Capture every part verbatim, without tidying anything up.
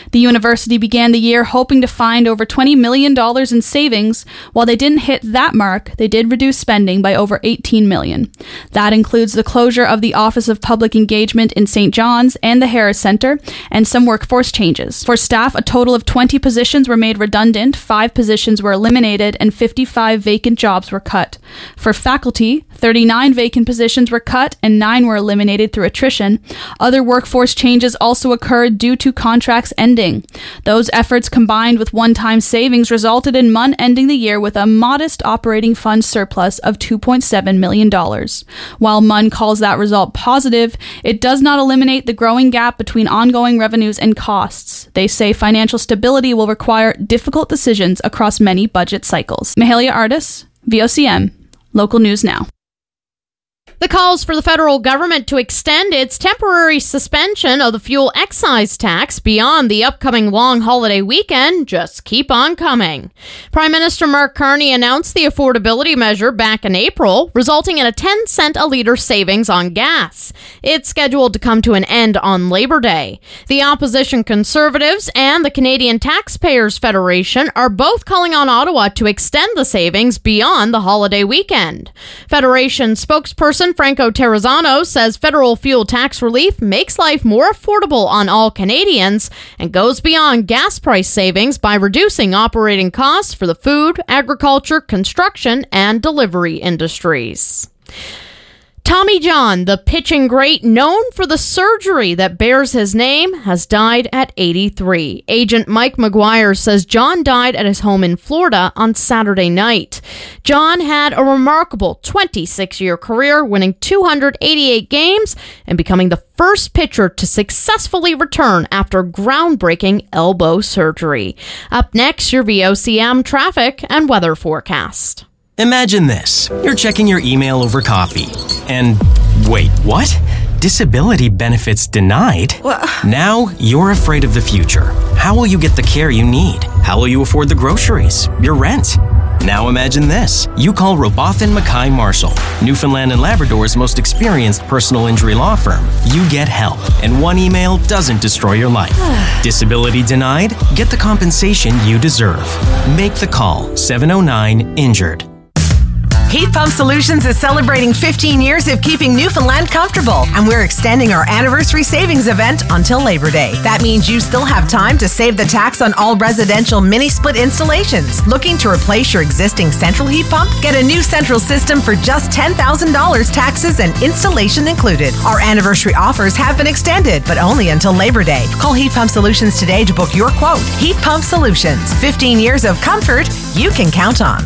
The university began the year hoping to find over twenty million dollars in savings. While they didn't hit that mark, they did reduce spending by over eighteen million dollars. That includes the closure of the Office of Public Engagement in Saint John's and the Harris Center, and some workforce changes. For staff, a total of twenty positions were made redundant, five positions were eliminated, and fifty-five vacant jobs were cut. For faculty, thirty-nine vacant positions were cut and nine were eliminated through attrition. Other workforce changes also occurred due to contracts ending. Those efforts combined with one-time savings resulted in M U N ending the year with a modest operating fund surplus of two point seven million dollars. While M U N calls that result positive, it does not eliminate the growing gap between ongoing revenues and costs. They say financial stability will require difficult decisions across many budget cycles. Mahalia Artis, V O C M, Local News Now. The calls for the federal government to extend its temporary suspension of the fuel excise tax beyond the upcoming long holiday weekend just keep on coming. Prime Minister Mark Carney announced the affordability measure back in April, resulting in a ten cent a litre savings on gas. It's scheduled to come to an end on Labor Day. The opposition Conservatives and the Canadian Taxpayers Federation are both calling on Ottawa to extend the savings beyond the holiday weekend. Federation spokesperson Franco Terrazzano says federal fuel tax relief makes life more affordable on all Canadians and goes beyond gas price savings by reducing operating costs for the food, agriculture, construction, and delivery industries. Tommy John, the pitching great known for the surgery that bears his name, has died at eighty-three. Agent Mike McGuire says John died at his home in Florida on Saturday night. John had a remarkable twenty-six-year career, winning two hundred eighty-eight games and becoming the first pitcher to successfully return after groundbreaking elbow surgery. Up next, your V O C M traffic and weather forecast. Imagine this. You're checking your email over coffee. And wait, what? Disability benefits denied? What? Now you're afraid of the future. How will you get the care you need? How will you afford the groceries? Your rent? Now imagine this. You call Robotham Mackay Marshall, Newfoundland and Labrador's most experienced personal injury law firm. You get help, and one email doesn't destroy your life. Disability denied? Get the compensation you deserve. Make the call. seven oh nine injured. Heat Pump Solutions is celebrating fifteen years of keeping Newfoundland comfortable, and we're extending our anniversary savings event until Labor Day. That means you still have time to save the tax on all residential mini-split installations. Looking to replace your existing central heat pump? Get a new central system for just ten thousand dollars, taxes and installation included. Our anniversary offers have been extended, but only until Labor Day. Call Heat Pump Solutions today to book your quote. Heat Pump Solutions. fifteen years of comfort you can count on.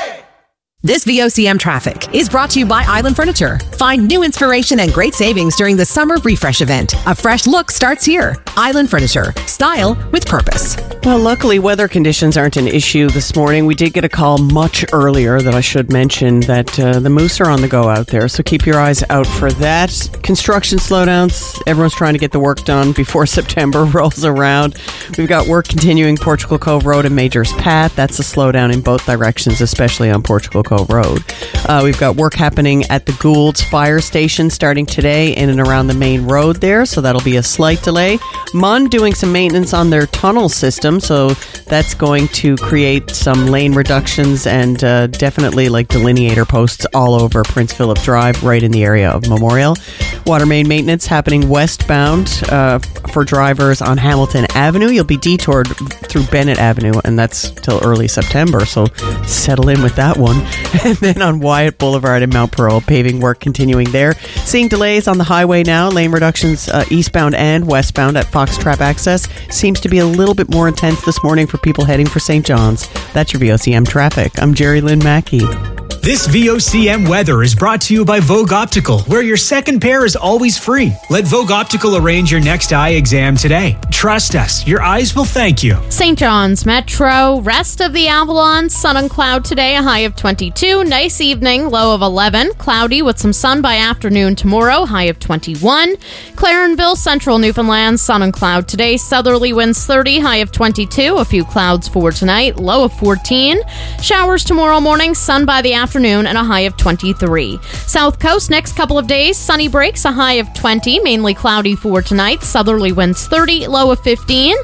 This V O C M traffic is brought to you by Island Furniture. Find new inspiration and great savings during the Summer Refresh event. A fresh look starts here. Island Furniture. Style with purpose. Well, luckily, weather conditions aren't an issue this morning. We did get a call much earlier that I should mention that uh, the moose are on the go out there, so keep your eyes out for that. Construction slowdowns. Everyone's trying to get the work done before September rolls around. We've got work continuing Portugal Cove Road and Majors Path. That's a slowdown in both directions, especially on Portugal Cove Road. Uh, we've got work happening at the Gould's Fire Station starting today in and around the main road there, so that'll be a slight delay. M U N doing some maintenance on their tunnel system, so that's going to create some lane reductions and uh, definitely like delineator posts all over Prince Philip Drive, right in the area of Memorial. Water main maintenance happening westbound uh, for drivers on Hamilton Avenue. You'll be detoured through Bennett Avenue, and that's till early September, so settle in with that one. And then on Wyatt Boulevard in Mount Pearl, paving work continuing there. Seeing delays on the highway now. Lane reductions uh, eastbound and westbound at Fox Trap Access. Seems to be a little bit more intense this morning for people heading for Saint John's. That's your V O C M traffic. I'm Jerry Lynn Mackey. This V O C M weather is brought to you by Vogue Optical, where your second pair is always free. Let Vogue Optical arrange your next eye exam today. Trust us, your eyes will thank you. Saint John's Metro, rest of the Avalon, sun and cloud today, a high of twenty-two. Nice evening, low of eleven. Cloudy with some sun by afternoon tomorrow, high of twenty-one. Clarenville, central Newfoundland, sun and cloud today. Southerly winds thirty, high of twenty-two. A few clouds for tonight, low of fourteen. Showers tomorrow morning, sun by the afternoon. Afternoon and a high of twenty-three. South Coast, next couple of days, sunny breaks, a high of twenty, mainly cloudy for tonight. Southerly winds thirty, low of fifteen.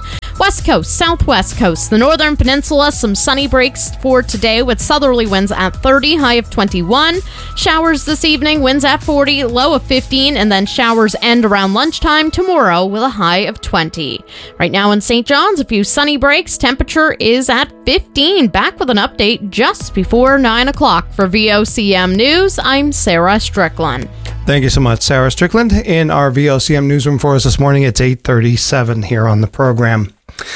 West Coast, Southwest Coast, the Northern Peninsula, some sunny breaks for today with southerly winds at thirty, high of twenty-one. Showers this evening, winds at forty, low of fifteen, and then showers end around lunchtime tomorrow with a high of twenty. Right now in Saint John's, a few sunny breaks. Temperature is at fifteen. Back with an update just before nine o'clock. For V O C M News, I'm Sarah Strickland. Thank you so much, Sarah Strickland. In our V O C M newsroom for us this morning, it's eight thirty-seven here on the program.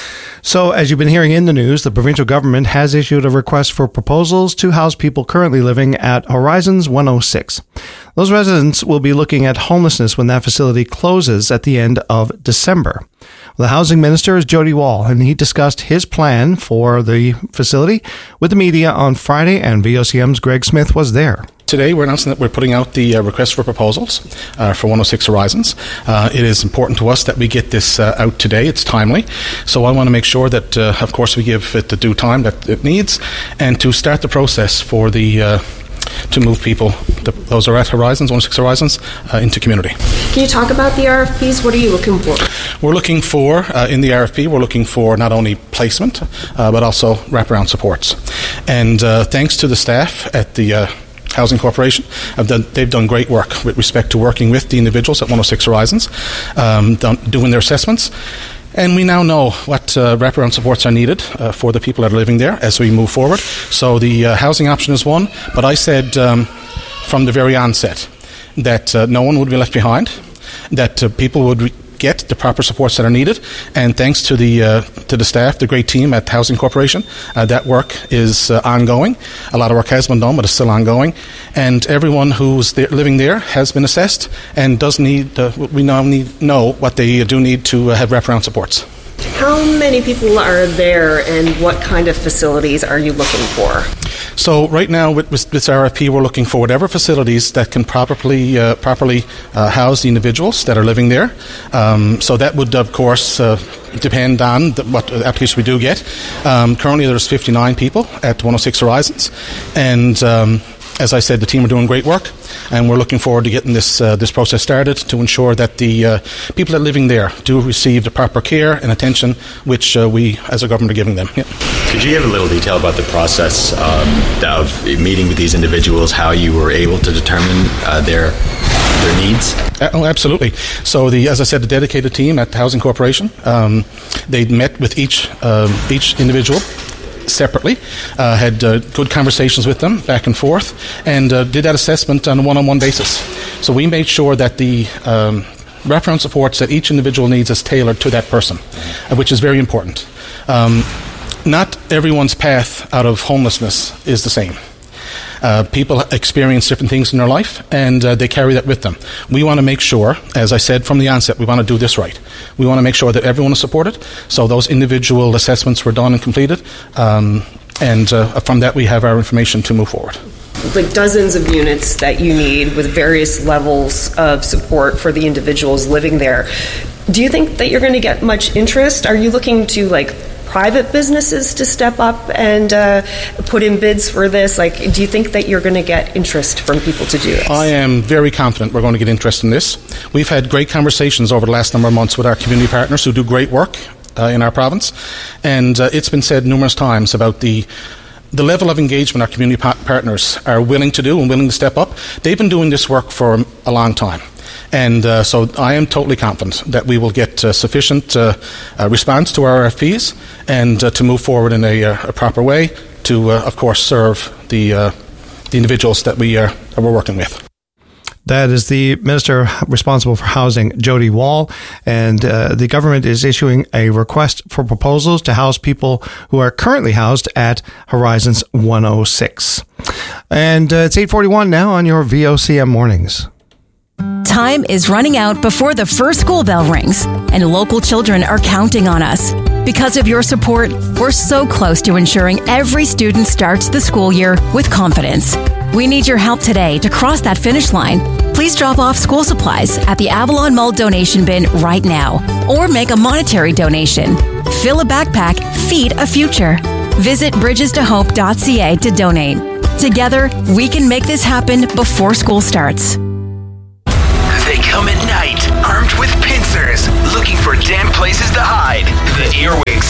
So, as you've been hearing in the news, the provincial government has issued a request for proposals to house people currently living at Horizons one oh six. Those residents will be looking at homelessness when that facility closes at the end of December. The housing minister is Jody Wall, and he discussed his plan for the facility with the media on Friday, and V O C M's Greg Smith was there. Today, we're announcing that we're putting out the uh, request for proposals uh, for one oh six Horizons. Uh, it is important to us that we get this uh, out today. It's timely. So I want to make sure that, uh, of course, we give it the due time that it needs, and to start the process for the uh, to move people, the, those are at Horizons, one oh six Horizons, uh, into community. Can you talk about the R F Ps? What are you looking for? We're looking for, uh, in the R F P, we're looking for not only placement, uh, but also wraparound supports. And uh, thanks to the staff at the uh, Housing Corporation, I've done, they've done great work with respect to working with the individuals at one oh six Horizons, um, done, doing their assessments. And we now know what uh, wraparound supports are needed uh, for the people that are living there as we move forward. So the uh, housing option is one, but I said um, from the very onset that uh, no one would be left behind, that uh, people would re- get the proper supports that are needed, and thanks to the uh, to the staff, the great team at Housing Corporation, uh, that work is uh, ongoing. A lot of work has been done, but it's still ongoing, and everyone who's there, living there has been assessed and does need. Uh, we now need know what they do need to uh, have wraparound supports. How many people are there, and what kind of facilities are you looking for? So right now with, with this R F P, we're looking for whatever facilities that can properly uh, properly uh, house the individuals that are living there. Um, so that would, of course, uh, depend on the, what application we do get. Um, currently, there's fifty-nine people at one oh six Horizons, and um, as I said, the team are doing great work, and we're looking forward to getting this uh, this process started to ensure that the uh, people that are living there do receive the proper care and attention which uh, we, as a government, are giving them. Yeah. Could you give a little detail about the process um, of meeting with these individuals, how you were able to determine uh, their their needs? Uh, oh, absolutely. So, the as I said, the dedicated team at the Housing Corporation, um, they met with each um, each individual separately, uh, had uh, good conversations with them back and forth, and uh, did that assessment on a one-on-one basis. So we made sure that the um, wraparound supports that each individual needs is tailored to that person, uh, which is very important. Um, not everyone's path out of homelessness is the same. Uh, people experience different things in their life, and uh, they carry that with them. We want to make sure, as I said from the onset, we want to do this right. We want to make sure that everyone is supported, so those individual assessments were done and completed, um, and uh, from that we have our information to move forward. Like dozens of units that you need with various levels of support for the individuals living there. Do you think that you're going to get much interest? Are you looking to, like, private businesses to step up and uh, put in bids for this? Like, do you think that you're going to get interest from people to do this? I am very confident we're going to get interest in this. We've had great conversations over the last number of months with our community partners who do great work uh, in our province, and uh, it's been said numerous times about the the level of engagement our community pa- partners are willing to do and willing to step up. They've been doing this work for a long time. And uh, so I am totally confident that we will get uh, sufficient uh, uh, response to our R F Ps and uh, to move forward in a, uh, a proper way to, uh, of course, serve the uh, the individuals that we are that we're working with. That is the Minister responsible for housing, Jody Wall, and uh, the government is issuing a request for proposals to house people who are currently housed at Horizons one oh six. And uh, it's eight forty-one now on your V O C M mornings. Time is running out before the first school bell rings, and local children are counting on us. Because of your support, we're so close to ensuring every student starts the school year with confidence. We need your help today to cross that finish line. Please drop off school supplies at the Avalon Mall donation bin right now, or make a monetary donation. Fill a backpack, feed a future. Visit bridges to hope dot c a to donate. Together, we can make this happen before school starts. They come at night, armed with pincers, looking for damp places to hide. The Earwigs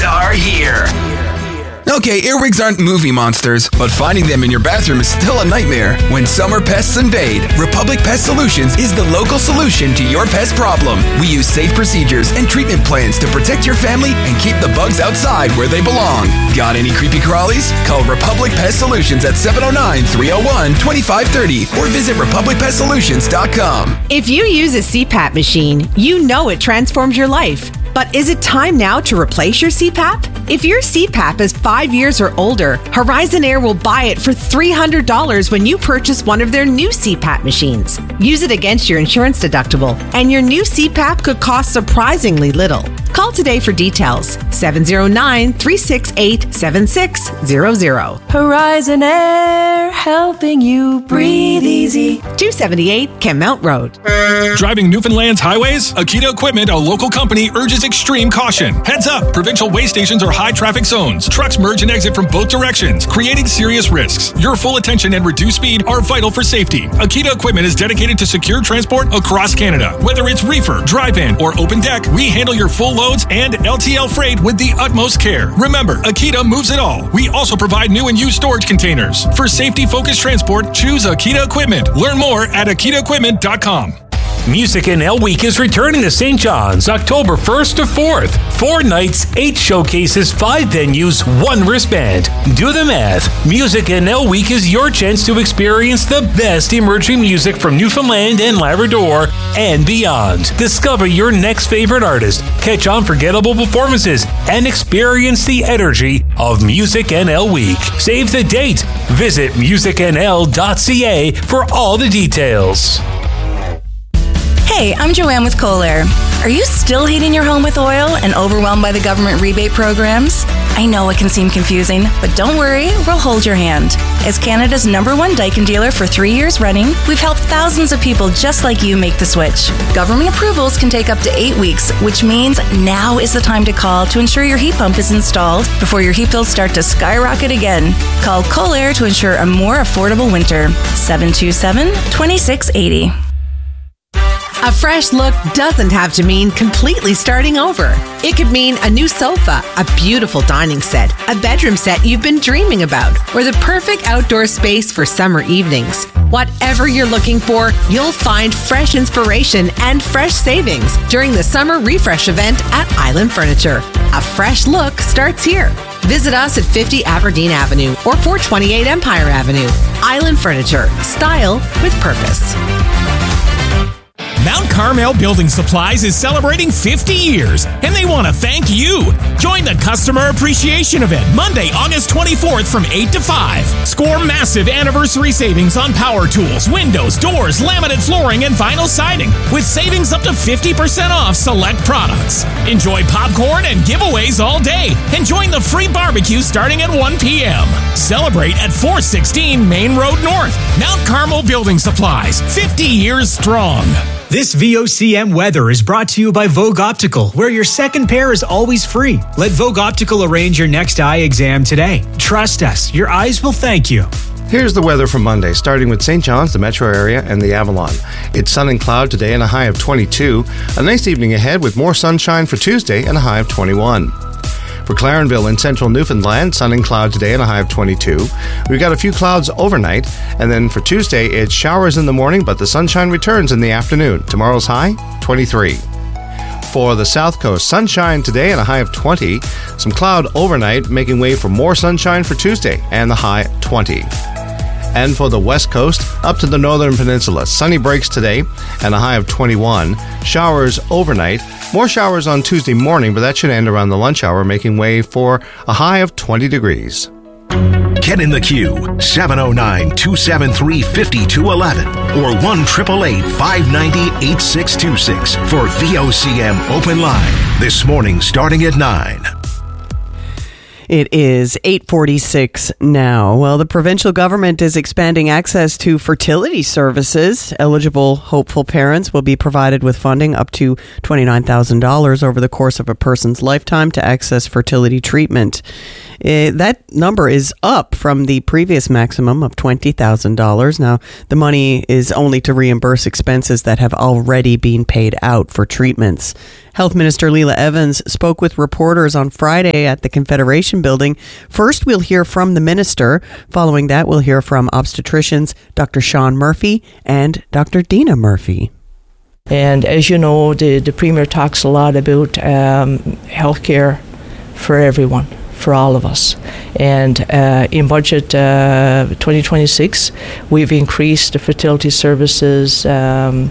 Okay, earwigs aren't movie monsters, but finding them in your bathroom is still a nightmare. When summer pests invade, Republic Pest Solutions is the local solution to your pest problem. We use safe procedures and treatment plans to protect your family and keep the bugs outside where they belong. Got any creepy crawlies? Call Republic Pest Solutions at seven oh nine, three oh one, two five three oh or visit republic pest solutions dot com. If you use a C PAP machine, you know it transforms your life. But is it time now to replace your C PAP? If your C PAP is five years or older, Horizon Air will buy it for three hundred dollars when you purchase one of their new C PAP machines. Use it against your insurance deductible, and your new C PAP could cost surprisingly little. Call today for details. seven oh nine, three six eight, seven six zero zero. Horizon Air, helping you breathe easy. two seventy-eight Kenmount Road. Driving Newfoundland's highways? Akita Equipment, a local company, urges extreme caution. Heads up, provincial way stations are high traffic zones. Trucks merge and exit from both directions, creating serious risks. Your full attention and reduced speed are vital for safety. Akita Equipment is dedicated to secure transport across Canada. Whether it's reefer, drive-in, or open deck, we handle your full loads and L T L freight with the utmost care. Remember, Akita moves it all. We also provide new and used storage containers. For safety-focused transport, choose Akita Equipment. Learn more at akita equipment dot com. Music N L Week is returning to Saint John's October first to fourth. Four nights, eight showcases, five venues, one wristband. Do the math. Music N L Week is your chance to experience the best emerging music from Newfoundland and Labrador and beyond. Discover your next favorite artist, catch unforgettable performances, and experience the energy of Music N L Week. Save the date. Visit music n l dot c a for all the details. Hey, I'm Joanne with Kohler. Are you still heating your home with oil and overwhelmed by the government rebate programs? I know it can seem confusing, but don't worry, we'll hold your hand. As Canada's number one Daikin dealer for three years running, we've helped thousands of people just like you make the switch. Government approvals can take up to eight weeks, which means now is the time to call to ensure your heat pump is installed before your heat bills start to skyrocket again. Call Kohler to ensure a more affordable winter. seven two seven, two six eight zero. A fresh look doesn't have to mean completely starting over. It could mean a new sofa, a beautiful dining set, a bedroom set you've been dreaming about, or the perfect outdoor space for summer evenings. Whatever you're looking for, you'll find fresh inspiration and fresh savings during the Summer Refresh event at Island Furniture. A fresh look starts here. Visit us at fifty Aberdeen Avenue or four twenty-eight Empire Avenue. Island Furniture. Style with purpose. Mount Carmel Building Supplies is celebrating fifty years, and they want to thank you. Join the Customer Appreciation Event Monday, August twenty-fourth from eight to five. Score massive anniversary savings on power tools, windows, doors, laminate flooring, and vinyl siding, with savings up to fifty percent off select products. Enjoy popcorn and giveaways all day, and join the free barbecue starting at one p.m. Celebrate at four sixteen Main Road North. Mount Carmel Building Supplies, fifty years strong. This V O C M weather is brought to you by Vogue Optical, where your second pair is always free. Let Vogue Optical arrange your next eye exam today. Trust us, your eyes will thank you. Here's the weather for Monday, starting with Saint John's, the metro area, and the Avalon. It's sun and cloud today and a high of twenty-two. A nice evening ahead with more sunshine for Tuesday and a high of twenty-one. For Clarenville in central Newfoundland, sun and cloud today and a high of twenty-two. We've got a few clouds overnight, and then for Tuesday, it's showers in the morning, but the sunshine returns in the afternoon. Tomorrow's high, twenty-three. For the South Coast, sunshine today and a high of twenty. Some cloud overnight, making way for more sunshine for Tuesday and the high twenty. And for the West Coast, up to the Northern Peninsula, sunny breaks today and a high of twenty-one. Showers overnight. More showers on Tuesday morning, but that should end around the lunch hour, making way for a high of twenty degrees. Get in the queue, seven oh nine, two seven three, five two one one or one eight eight eight, five nine zero, eight six two six for V O C M Open Line. This morning starting at nine. It is eight forty-six now. Well, the provincial government is expanding access to fertility services. Eligible hopeful parents will be provided with funding up to twenty-nine thousand dollars over the course of a person's lifetime to access fertility treatment. Uh, that number is up from the previous maximum of twenty thousand dollars. Now, the money is only to reimburse expenses that have already been paid out for treatments. Health Minister Leila Evans spoke with reporters on Friday at the Confederation Building. First, we'll hear from the minister. Following that, we'll hear from obstetricians Doctor Sean Murphy and Doctor Dina Murphy. And as you know, the, the Premier talks a lot about um, healthcare for everyone, for all of us. And uh, in budget uh, twenty twenty-six, we've increased the fertility services um,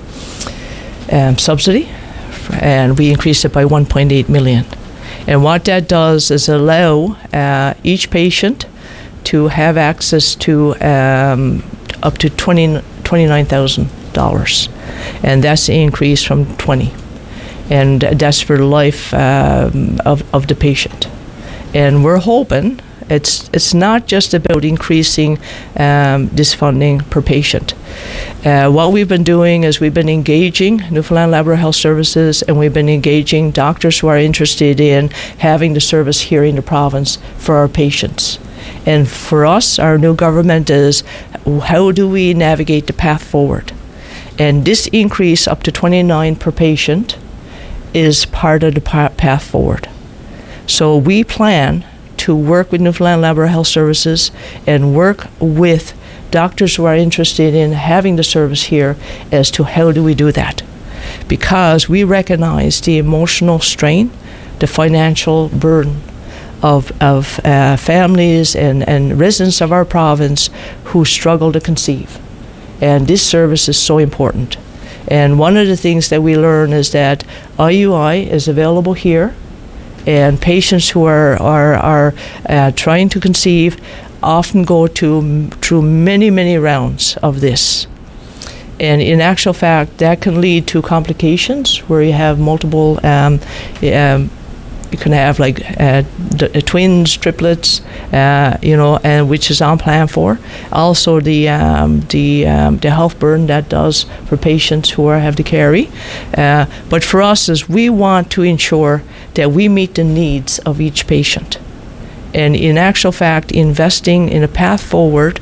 um, subsidy, and we increased it by one point eight million. And what that does is allow uh, each patient to have access to um, up to twenty-nine thousand dollars. And that's the increase from twenty. And that's for the life um, of, of the patient. And we're hoping it's it's not just about increasing um, this funding per patient. Uh, what we've been doing is we've been engaging Newfoundland Labrador Health Services, and we've been engaging doctors who are interested in having the service here in the province for our patients. And for us, our new government is, how do we navigate the path forward? And this increase up to twenty-nine per patient is part of the path forward. So we plan to work with Newfoundland Labrador Health Services and work with doctors who are interested in having the service here as to how do we do that. Because we recognize the emotional strain, the financial burden of, of uh, families and, and residents of our province who struggle to conceive. And this service is so important. And one of the things that we learn is that I U I is available here, and patients who are, are, are uh, trying to conceive often go to, through many, many rounds of this. And in actual fact, that can lead to complications where you have multiple, um, um, you can have like uh, d- twins, triplets, uh, you know, and which is on plan for. Also, the um, the um, the health burden that does for patients who are have to carry. Uh, but for us, is we want to ensure that we meet the needs of each patient. And in actual fact, investing in a path forward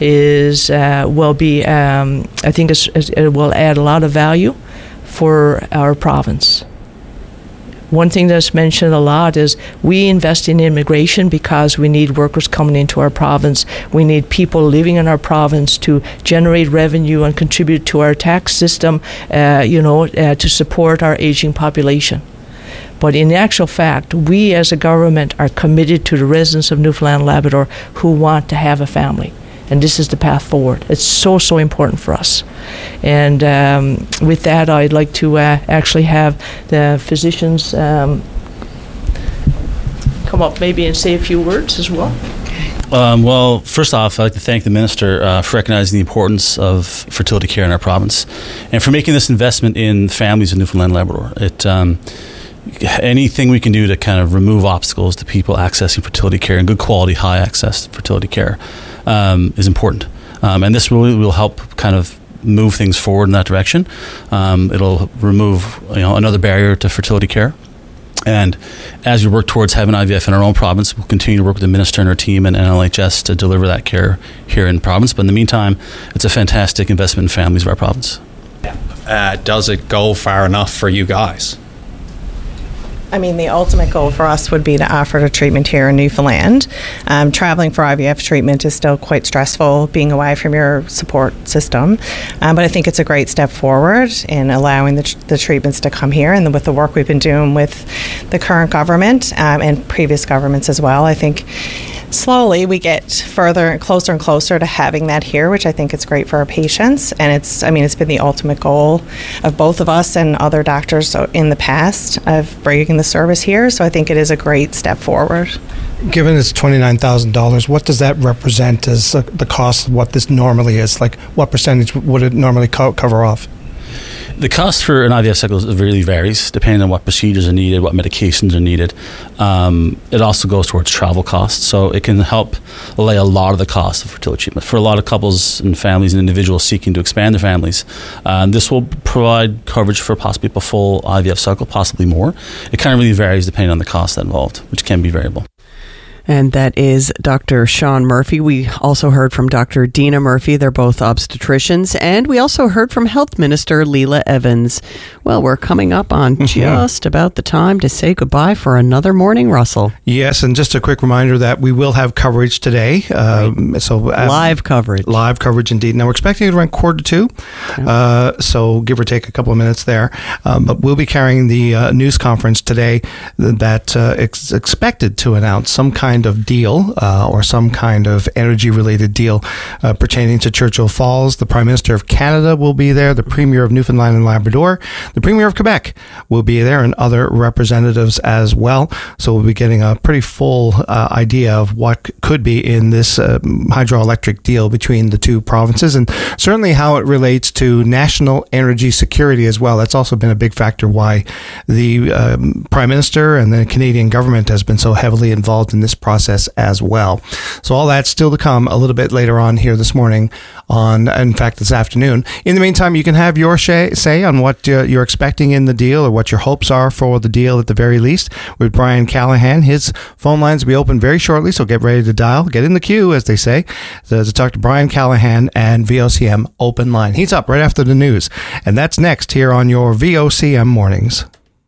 is uh, will be, um, I think, it's, it will add a lot of value for our province. One thing that's mentioned a lot is we invest in immigration because we need workers coming into our province. We need people living in our province to generate revenue and contribute to our tax system, uh, you know, uh, to support our aging population. But in actual fact, we as a government are committed to the residents of Newfoundland and Labrador who want to have a family. And this is the path forward. It's so, so important for us. And um, with that, I'd like to uh, actually have the physicians um, come up maybe and say a few words as well. Um, well, first off, I'd like to thank the Minister uh, for recognizing the importance of fertility care in our province and for making this investment in families in Newfoundland and Labrador. It, um, anything we can do to kind of remove obstacles to people accessing fertility care and good quality, high access fertility care um, is important. Um, and this really will help kind of move things forward in that direction. Um, it'll remove, you know, another barrier to fertility care. And as we work towards having I V F in our own province, we'll continue to work with the Minister and her team and N L H S to deliver that care here in the province. But in the meantime, it's a fantastic investment in families of our province. Uh, does it go far enough for you guys? I mean, the ultimate goal for us would be to offer the treatment here in Newfoundland. Um, traveling for I V F treatment is still quite stressful, being away from your support system. Um, but I think it's a great step forward in allowing the, tr- the treatments to come here. And with the work we've been doing with the current government um, and previous governments as well, I think slowly we get further and closer and closer to having that here, which I think is great for our patients. And it's, I mean, it's been the ultimate goal of both of us and other doctors in the past of bringing the service here. So I think it is a great step forward. Given it's twenty-nine thousand dollars, what does that represent as uh, the cost of what this normally is? Like, what percentage would it normally co- cover off? The cost for an I V F cycle really varies depending on what procedures are needed, what medications are needed. Um, it also goes towards travel costs, so it can help lay a lot of the cost of fertility treatment. For a lot of couples and families and individuals seeking to expand their families, um, this will provide coverage for possibly a full I V F cycle, possibly more. It kind of really varies depending on the cost involved, which can be variable. And that is Doctor Sean Murphy. We also heard from Doctor Dina Murphy. They're both obstetricians. And we also heard from Health Minister Leela Evans. Well, we're coming up on mm-hmm. just about the time to say goodbye for another morning, Russell. Yes, and just a quick reminder that we will have coverage today. Um, right. So um, Live coverage. Live coverage indeed. Now, we're expecting it around quarter to two, yeah. uh, so give or take a couple of minutes there. Um, but we'll be carrying the uh, news conference today that uh, is expected to announce some kind of deal uh, or some kind of energy-related deal uh, pertaining to Churchill Falls. The Prime Minister of Canada will be there. The Premier of Newfoundland and Labrador. The Premier of Quebec will be there, and other representatives as well. So we'll be getting a pretty full uh, idea of what could be in this uh, hydroelectric deal between the two provinces, and certainly how it relates to national energy security as well. That's also been a big factor why the um, Prime Minister and the Canadian government has been so heavily involved in this process as well. So all that's still to come a little bit later on here this morning, on, in fact, this afternoon. In the meantime, you can have your say on what uh, you're expecting in the deal, or what your hopes are for the deal at the very least, with Brian Callahan. His phone lines will be open very shortly, so get ready to dial. Get in the queue, as they say, to, to talk to Brian Callahan and V O C M Open Line. He's up right after the news, and that's next here on your V O C M Mornings.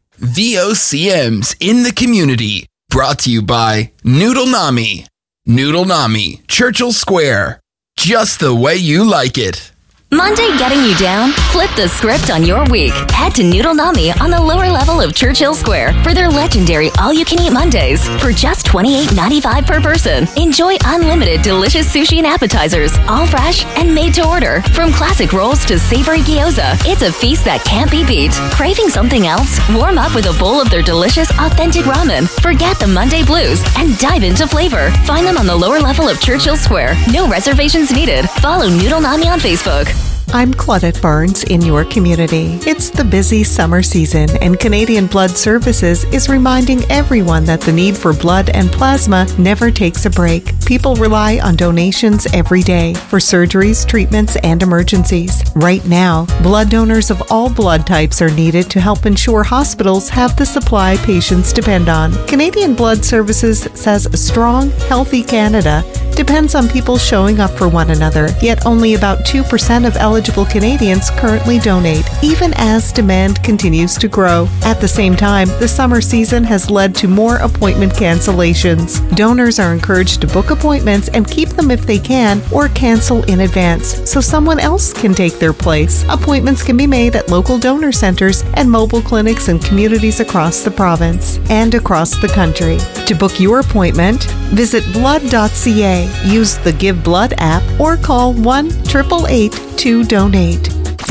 V O C M's In the Community, brought to you by Noodle Nami. Noodle Nami, Churchill Square. Just the way you like it. Monday getting you down? Flip the script on your week. Head to Noodle Nami on the lower level of Churchill Square for their legendary all-you-can-eat Mondays. For just twenty-eight ninety-five per person, enjoy unlimited delicious sushi and appetizers, all fresh and made to order. From classic rolls to savory gyoza, it's a feast that can't be beat. Craving something else? Warm up with a bowl of their delicious, authentic ramen. Forget the Monday blues and dive into flavor. Find them on the lower level of Churchill Square. No reservations needed. Follow Noodle Nami on Facebook. I'm Claudette Barnes in your community. It's the busy summer season, and Canadian Blood Services is reminding everyone that the need for blood and plasma never takes a break. People rely on donations every day for surgeries, treatments, and emergencies. Right now, blood donors of all blood types are needed to help ensure hospitals have the supply patients depend on. Canadian Blood Services says a strong, healthy Canada depends on people showing up for one another, yet only about two percent of eligible Eligible Canadians currently donate, even as demand continues to grow. At the same time, the summer season has led to more appointment cancellations. Donors are encouraged to book appointments and keep them if they can, or cancel in advance so someone else can take their place. Appointments can be made at local donor centers and mobile clinics in communities across the province and across the country. To book your appointment, visit blood dot c a, use the Give Blood app, or call one eight eight eight two donate.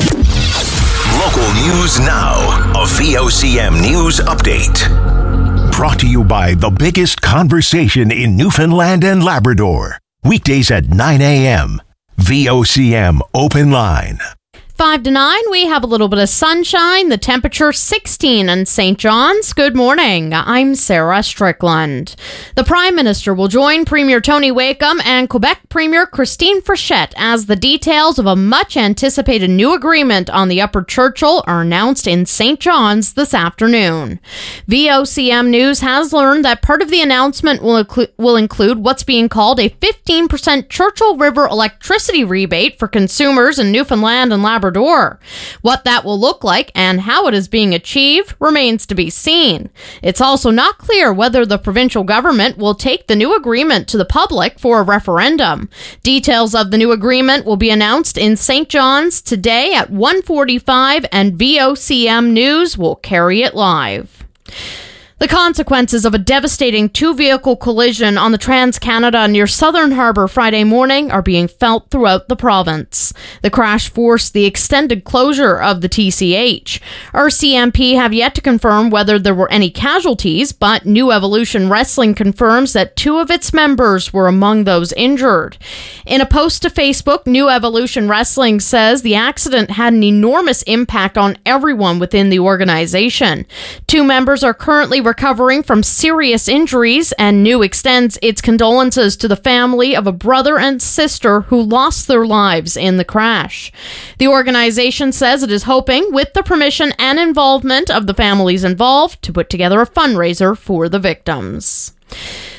Local news now. A V O C M News Update. Brought to you by the biggest conversation in Newfoundland and Labrador. Weekdays at nine a.m. V O C M Open Line. Five to nine, we have a little bit of sunshine. The temperature sixteen in Saint John's. Good morning. I'm Sarah Strickland. The Prime Minister will join Premier Tony Wakeham and Quebec Premier Christine Frechette as the details of a much-anticipated new agreement on the Upper Churchill are announced in Saint John's this afternoon. V O C M News has learned that part of the announcement will, inclu- will include what's being called a fifteen percent Churchill River electricity rebate for consumers in Newfoundland and Labrador. What that will look like and how it is being achieved remains to be seen. It's also not clear whether the provincial government will take the new agreement to the public for a referendum. Details of the new agreement will be announced in Saint John's today at one forty-five, and V O C M News will carry it live. The consequences of a devastating two-vehicle collision on the Trans-Canada near Southern Harbour Friday morning are being felt throughout the province. The crash forced the extended closure of the T C H. R C M P have yet to confirm whether there were any casualties, but New Evolution Wrestling confirms that two of its members were among those injured. In a post to Facebook, New Evolution Wrestling says the accident had an enormous impact on everyone within the organization. Two members are currently recovering from serious injuries, and New extends its condolences to the family of a brother and sister who lost their lives in the crash. The organization says it is hoping, with the permission and involvement of the families involved, to put together a fundraiser for the victims.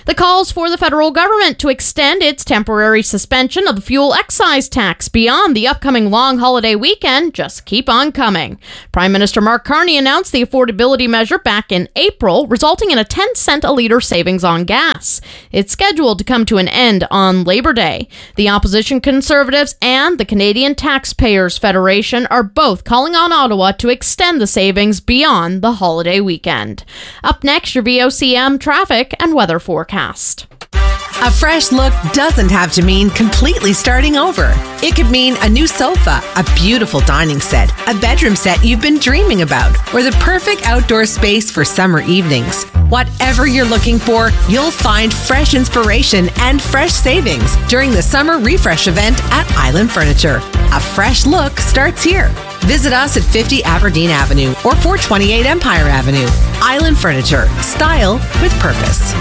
The calls for the federal government to extend its temporary suspension of the fuel excise tax beyond the upcoming long holiday weekend just keep on coming. Prime Minister Mark Carney announced the affordability measure back in April, resulting in a ten cent a litre savings on gas. It's scheduled to come to an end on Labor Day. The opposition Conservatives and the Canadian Taxpayers Federation are both calling on Ottawa to extend the savings beyond the holiday weekend. Up next, your V O C M traffic and weather forecast. A fresh look doesn't have to mean completely starting over. It could mean a new sofa, a beautiful dining set, a bedroom set you've been dreaming about, or the perfect outdoor space for summer evenings. Whatever you're looking for, you'll find fresh inspiration and fresh savings during the summer refresh event at Island Furniture. A fresh look starts here. Visit us at fifty Aberdeen Avenue or four twenty-eight Empire Avenue. Island Furniture. Style with purpose.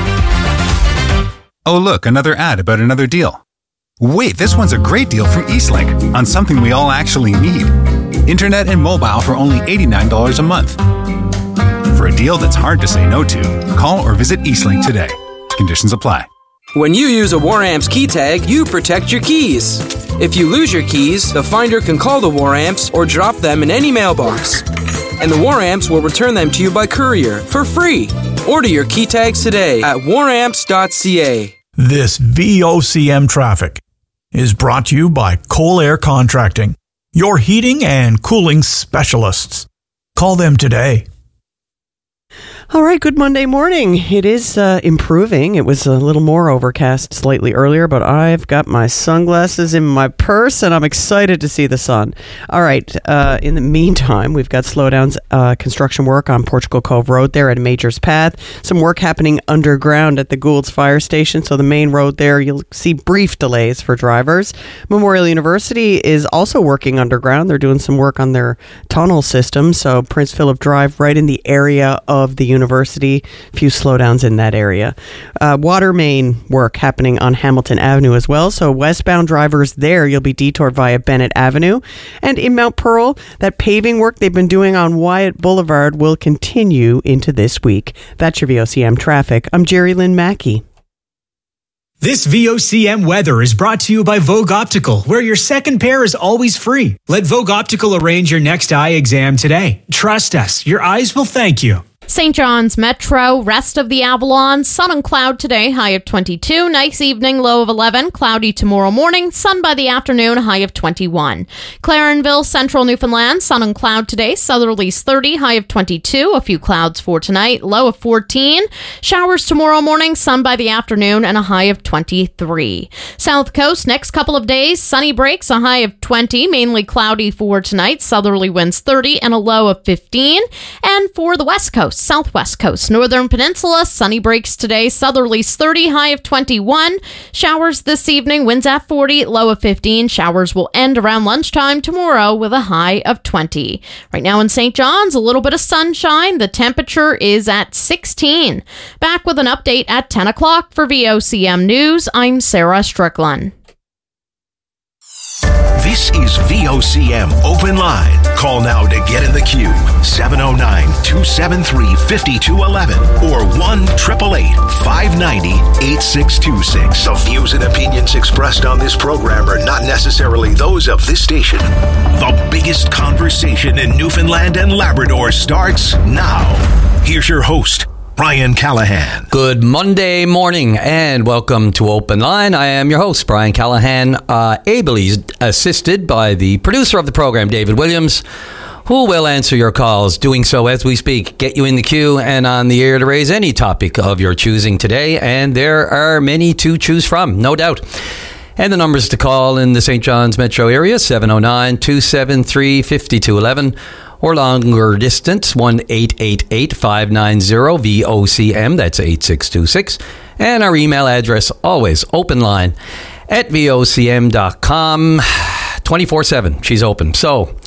Oh, look, another ad about another deal. Wait, this one's a great deal from Eastlink on something we all actually need. Internet and mobile for only eighty-nine dollars a month. For a deal that's hard to say no to, call or visit Eastlink today. Conditions apply. When you use a WarAmps key tag, you protect your keys. If you lose your keys, the finder can call the WarAmps or drop them in any mailbox. And the WarAmps will return them to you by courier for free. Order your key tags today at war amps dot c a. This V O C M traffic is brought to you by Coal Air Contracting, your heating and cooling specialists. Call them today. All right, good Monday morning. It is uh, improving. It was a little more overcast slightly earlier, but I've got my sunglasses in my purse, and I'm excited to see the sun. All right, uh, in the meantime, we've got slowdowns, uh, construction work on Portugal Cove Road there at Major's Path. Some work happening underground at the Gould's Fire Station, so the main road there, you'll see brief delays for drivers. Memorial University is also working underground. They're doing some work on their tunnel system, so Prince Philip Drive right in the area of the University, few slowdowns in that area. Uh, water main work happening on Hamilton Avenue as well, so westbound drivers there, you'll be detoured via Bennett Avenue. And in Mount Pearl, that paving work they've been doing on Wyatt Boulevard will continue into this week. That's your V O C M traffic. I'm Jerry Lynn Mackey. This V O C M weather is brought to you by Vogue Optical, where your second pair is always free. Let Vogue Optical arrange your next eye exam today. Trust us, your eyes will thank you. Saint John's Metro, rest of the Avalon, sun and cloud today, high of twenty-two. Nice evening, low of eleven. Cloudy tomorrow morning, sun by the afternoon, high of twenty-one. Clarenville, Central Newfoundland, sun and cloud today, southerlies thirty, high of twenty-two. A few clouds for tonight, low of fourteen. Showers tomorrow morning, sun by the afternoon, and a high of twenty-three. South Coast, next couple of days, sunny breaks, a high of twenty, mainly cloudy for tonight, southerly winds thirty, and a low of fifteen. And for the West Coast, Southwest Coast, Northern Peninsula, sunny breaks today, southerlies thirty, high of twenty-one. Showers this evening, winds at forty, low of fifteen. Showers will end around lunchtime tomorrow with a high of twenty. Right now in Saint John's, a little bit of sunshine. The temperature is at sixteen. Back with an update at ten o'clock for V O C M News. I'm Sarah Strickland. This is V O C M Open Line. Call now to get in the queue. seven oh nine, two seven three, five two one one or one eight eight eight, five nine zero, eight six two six. The views and opinions expressed on this program are not necessarily those of this station. The biggest conversation in Newfoundland and Labrador starts now. Here's your host, Brian Callahan. Good Monday morning and welcome to Open Line. I am your host, Brian Callahan, uh, ably assisted by the producer of the program, David Williams, who will answer your calls, doing so as we speak, get you in the queue and on the air to raise any topic of your choosing today. And there are many to choose from, no doubt. And the numbers to call in the Saint John's metro area, seven oh nine, two seven three, five two one one. Or longer distance, one eight eight eight, five nine zero, V O C M, that's eight six two six. And our email address, always openline at V O C M dot com, twenty-four seven, she's open. So,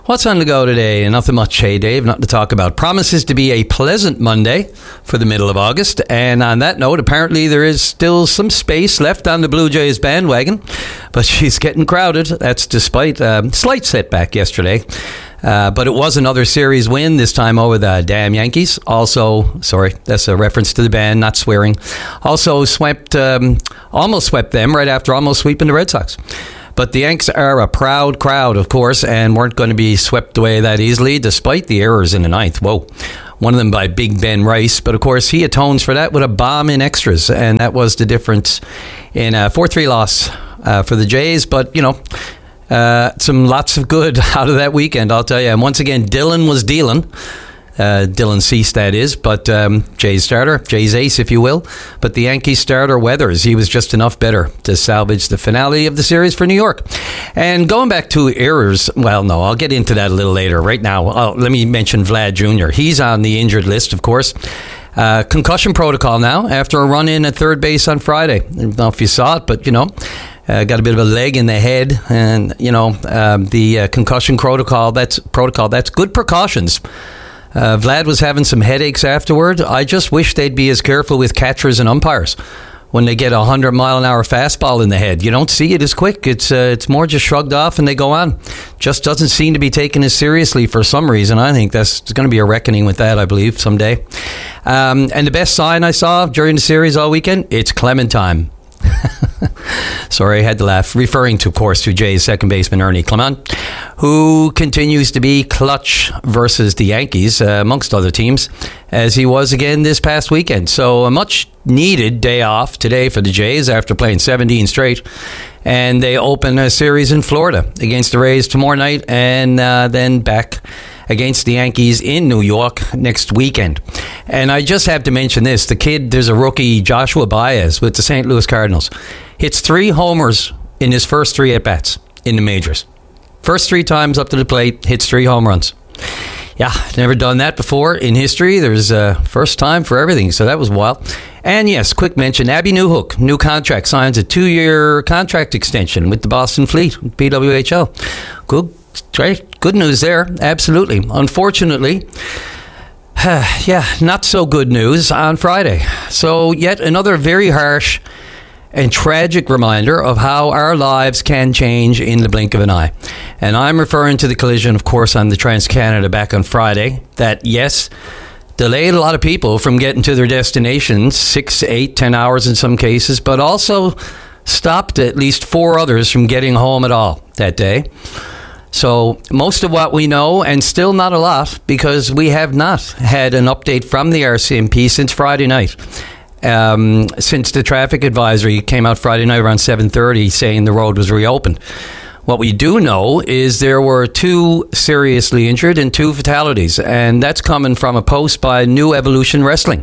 What's on the go today? Nothing much, hey Dave, nothing to talk about. Promises to be a pleasant Monday for the middle of August. And on that note, apparently there is still some space left on the Blue Jays bandwagon, but she's getting crowded. That's despite a slight setback yesterday. Uh, but it was another series win, this time over the damn Yankees. Also, sorry, that's a reference to the band, not swearing. Also swept, um, almost swept them right after almost sweeping the Red Sox. But the Yanks are a proud crowd, of course, and weren't going to be swept away that easily, despite the errors in the ninth. Whoa. One of them by Big Ben Rice. But, of course, he atones for that with a bomb in extras. And that was the difference in a four three loss uh, for the Jays. But, you know, uh, some lots of good out of that weekend, I'll tell you. And once again, Dylan was dealing. Uh, Dylan Cease, that is, but um, Jay's starter, Jay's ace, if you will. But the Yankees starter, Weathers, he was just enough better to salvage the finale of the series for New York. And going back to errors, well, no, I'll get into that a little later. Right now, oh, let me mention Vlad Junior He's on the injured list, of course. Uh, concussion protocol now after a run-in at third base on Friday. I don't know if you saw it, but, you know, Uh, got a bit of a leg in the head, and, you know, um, the uh, concussion protocol, that's protocol, that's good precautions. Uh, Vlad was having some headaches afterward. I just wish they'd be as careful with catchers and umpires when they get a hundred mile an hour fastball in the head. You don't see it as quick. It's uh, it's more just shrugged off and they go on. Just doesn't seem to be taken as seriously for some reason. I think that's going to be a reckoning with that, I believe, someday. Um, and the best sign I saw during the series all weekend, it's Clementine. Sorry, I had to laugh. Referring to, of course, to Jay's second baseman, Ernie Clement, who continues to be clutch versus the Yankees, uh, amongst other teams, as he was again this past weekend. So a much-needed day off today for the Jays after playing seventeen straight. And they open a series in Florida against the Rays tomorrow night, and uh, then back against the Yankees in New York next weekend. And I just have to mention this. The kid, there's a rookie, Joshua Baez, with the Saint Louis Cardinals. Hits three homers in his first three at-bats in the majors. First three times up to the plate, hits three home runs. Yeah, never done that before in history. There's a first time for everything, so that was wild. And yes, quick mention, Abby Newhook, new contract, signs a two-year contract extension with the Boston Fleet, P W H L. Good, great, good news there, absolutely. Unfortunately, yeah, not so good news on Friday. So yet another very harsh and tragic reminder of how our lives can change in the blink of an eye. And I'm referring to the collision, of course, on the Trans-Canada back on Friday that, yes, delayed a lot of people from getting to their destinations, six, eight, ten hours in some cases, but also stopped at least four others from getting home at all that day. So most of what we know, and still not a lot, because we have not had an update from the R C M P since Friday night. Um, since the traffic advisory came out Friday night around seven thirty saying the road was reopened. What we do know is there were two seriously injured and two fatalities, and that's coming from a post by New Evolution Wrestling,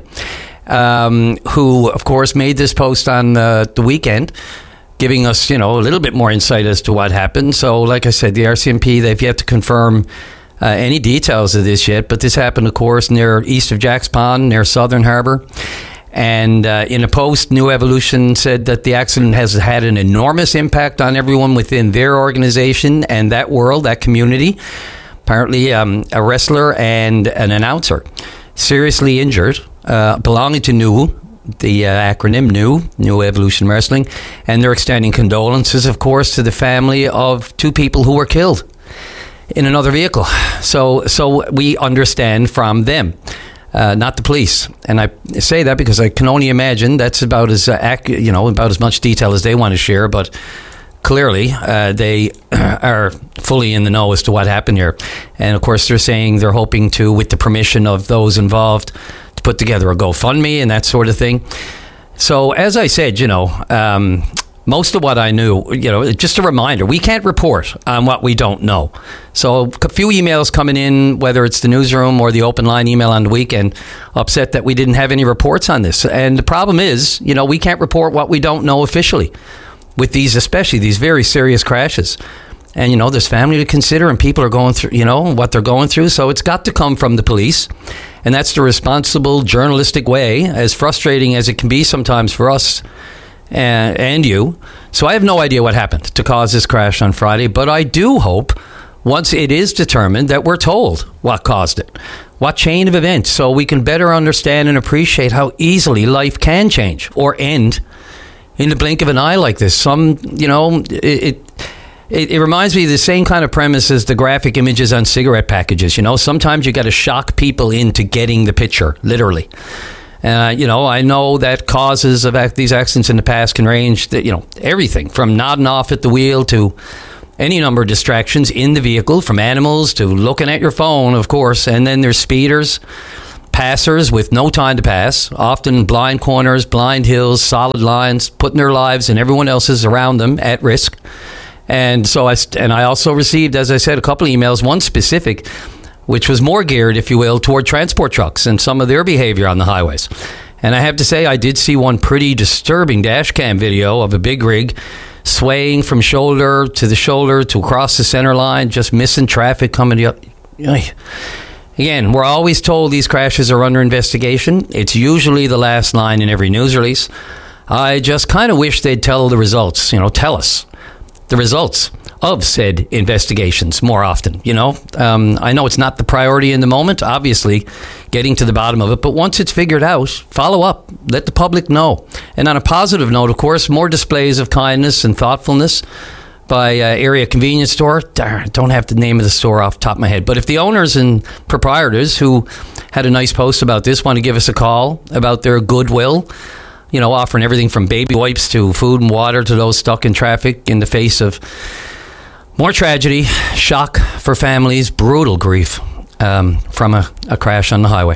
um, who, of course, made this post on uh, the weekend, giving us, you know, a little bit more insight as to what happened. So, like I said, the R C M P, they've yet to confirm uh, any details of this yet, but this happened, of course, near east of Jack's Pond, near Southern Harbor. And uh, in a post, New Evolution said that the accident has had an enormous impact on everyone within their organization and that world, that community. Apparently, um, a wrestler and an announcer seriously injured, uh, belonging to New, the uh, acronym New, New Evolution Wrestling. And they're extending condolences, of course, to the family of two people who were killed in another vehicle. So, so we understand from them. Uh, not the police, and I say that because I can only imagine that's about as uh, ac- you know about as much detail as they want to share. But clearly, uh, they are fully in the know as to what happened here, and of course, they're saying they're hoping to, with the permission of those involved, to put together a GoFundMe and that sort of thing. So, as I said, you know. Um, Most of what I knew, you know, just a reminder, we can't report on what we don't know. So a few emails coming in, whether it's the newsroom or the open line email on the weekend, upset that we didn't have any reports on this. And the problem is, you know, we can't report what we don't know officially with these, especially these very serious crashes. And, you know, there's family to consider and people are going through, you know, what they're going through. So it's got to come from the police. And that's the responsible journalistic way, as frustrating as it can be sometimes for us And, and you. So I have no idea what happened to cause this crash on Friday, but I do hope once it is determined that we're told what caused it, what chain of events, so we can better understand and appreciate how easily life can change or end in the blink of an eye like this. Some, you know, it, it, it reminds me of the same kind of premise as the graphic images on cigarette packages. You know, sometimes you got to shock people into getting the picture, literally. Uh, you know, I know that causes of ac- these accidents in the past can range, the, you know, everything from nodding off at the wheel to any number of distractions in the vehicle, from animals to looking at your phone, of course. And then there's speeders, passers with no time to pass, often blind corners, blind hills, solid lines, putting their lives and everyone else's around them at risk. And so I, and I also received, as I said, a couple of emails, one specific, which was more geared, if you will, toward transport trucks and some of their behavior on the highways. And I have to say, I did see one pretty disturbing dash cam video of a big rig swaying from shoulder to the shoulder to across the center line, just missing traffic coming up. Again, we're always told these crashes are under investigation. It's usually the last line in every news release. I just kind of wish they'd tell the results, you know, tell us the results of said investigations more often. You know, um, I know it's not the priority in the moment, obviously, getting to the bottom of it. But once it's figured out, follow up. Let the public know. And on a positive note, of course, more displays of kindness and thoughtfulness by uh, area convenience store. Darn, I don't have the name of the store off the top of my head. But if the owners and proprietors who had a nice post about this want to give us a call about their goodwill, you know, offering everything from baby wipes to food and water to those stuck in traffic in the face of more tragedy, shock for families, brutal grief um, from a, a crash on the highway.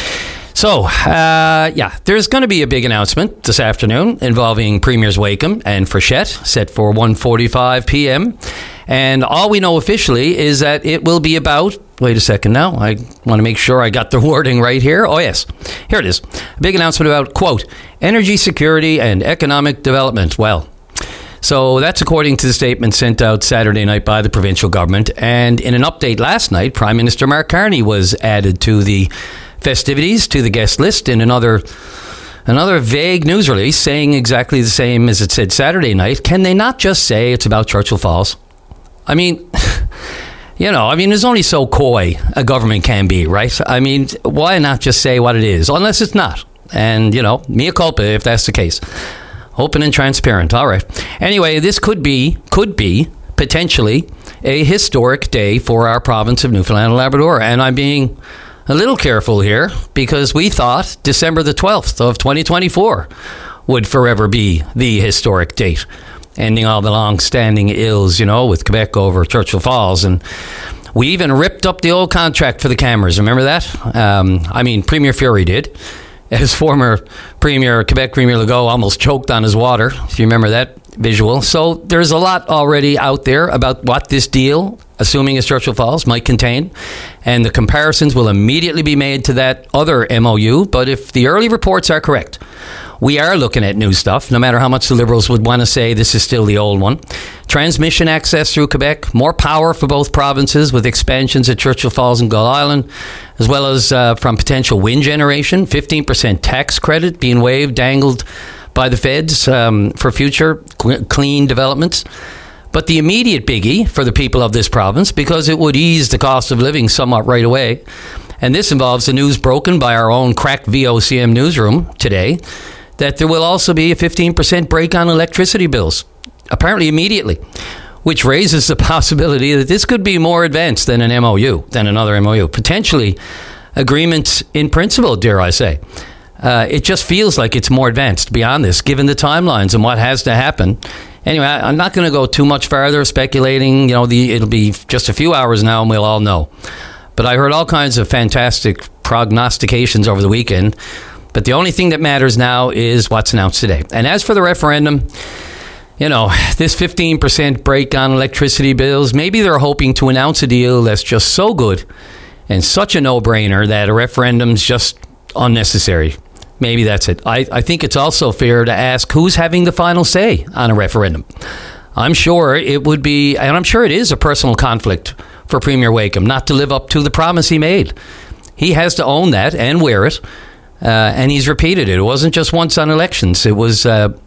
So, uh, yeah, there's going to be a big announcement this afternoon involving Premiers Wakeham and Frechette, set for one forty-five p.m. And all we know officially is that it will be about, wait a second now, I want to make sure I got the wording right here. Oh, yes, here it is. A big announcement about, quote, energy security and economic development. Well, so that's according to the statement sent out Saturday night by the provincial government. And in an update last night, Prime Minister Mark Carney was added to the festivities, to the guest list in another another vague news release saying exactly the same as it said Saturday night. Can they not just say it's about Churchill Falls? I mean, you know, I mean, there's only so coy a government can be, right? I mean, why not just say what it is, unless it's not? And, you know, mea culpa if that's the case. Open and transparent. All right. Anyway, this could be, could be potentially a historic day for our province of Newfoundland and Labrador. And I'm being a little careful here because we thought December the twelfth of twenty twenty-four would forever be the historic date, ending all the long-standing ills, you know, with Quebec over Churchill Falls. And we even ripped up the old contract for the cameras. Remember that? Um, I mean, Premier Fury did. As former Premier, Quebec Premier Legault almost choked on his water, if you remember that visual. So there's a lot already out there about what this deal, assuming it's Churchill Falls, might contain. And the comparisons will immediately be made to that other M O U. But if the early reports are correct, we are looking at new stuff, no matter how much the Liberals would want to say this is still the old one. Transmission access through Quebec, more power for both provinces with expansions at Churchill Falls and Gull Island, as well as uh, from potential wind generation, fifteen percent tax credit being waived, dangled by the feds um, for future cl- clean developments. But the immediate biggie for the people of this province, because it would ease the cost of living somewhat right away, and this involves the news broken by our own cracked V O C M newsroom today, that there will also be a fifteen percent break on electricity bills, apparently immediately, which raises the possibility that this could be more advanced than an M O U, than another M O U. Potentially agreements in principle, dare I say. Uh, it just feels like it's more advanced beyond this, given the timelines and what has to happen. Anyway, I, I'm not going to go too much farther speculating. You know, the, it'll be just a few hours now and we'll all know. But I heard all kinds of fantastic prognostications over the weekend. But the only thing that matters now is what's announced today. And as for the referendum, you know, this fifteen percent break on electricity bills, maybe they're hoping to announce a deal that's just so good and such a no-brainer that a referendum's just unnecessary. Maybe that's it. I, I think it's also fair to ask who's having the final say on a referendum. I'm sure it would be, and I'm sure it is a personal conflict for Premier Wakeham not to live up to the promise he made. He has to own that and wear it. Uh, and he's repeated it. It wasn't just once on elections. It was uh,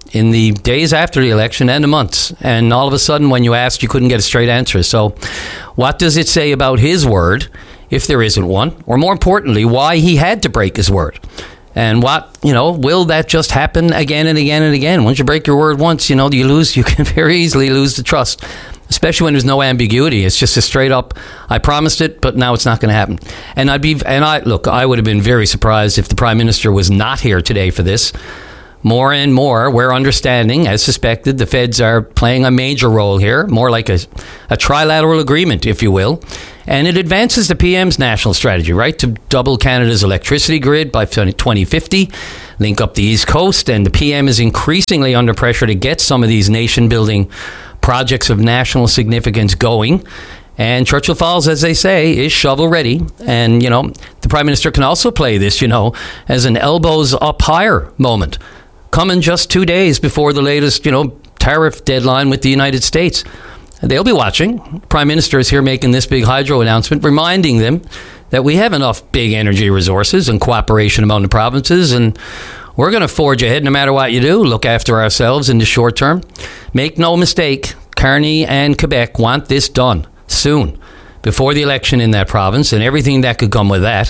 in the days after the election and the months. And all of a sudden, when you asked, you couldn't get a straight answer. So what does it say about his word, if there isn't one? Or more importantly, why he had to break his word? And what, you know, will that just happen again and again and again? Once you break your word once, you know, you lose, you can very easily lose the trust, especially when there's no ambiguity. It's just a straight up, I promised it, but now it's not going to happen. And I'd be, and I, look, I would have been very surprised if the Prime Minister was not here today for this. More and more, we're understanding, as suspected, the feds are playing a major role here, more like a, a trilateral agreement, if you will. And it advances the P M's national strategy, right, to double Canada's electricity grid by twenty fifty, link up the East Coast, and the P M is increasingly under pressure to get some of these nation-building projects of national significance going. And Churchill Falls, as they say, is shovel-ready. And, you know, the Prime Minister can also play this, you know, as an elbows-up-higher moment, coming just two days before the latest, you know, tariff deadline with the United States. They'll be watching. Prime Minister is here making this big hydro announcement, reminding them that we have enough big energy resources and cooperation among the provinces, and we're going to forge ahead no matter what you do, look after ourselves in the short term. Make no mistake, Carney and Quebec want this done soon, before the election in that province and everything that could come with that.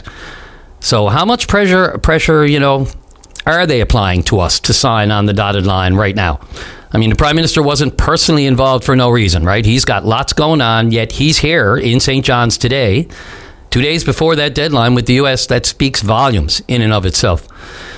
So how much pressure, pressure, you know, are they applying to us to sign on the dotted line right now? I mean, the Prime Minister wasn't personally involved for no reason, right? He's got lots going on, yet he's here in Saint John's today, two days before that deadline with the U S. That speaks volumes in and of itself.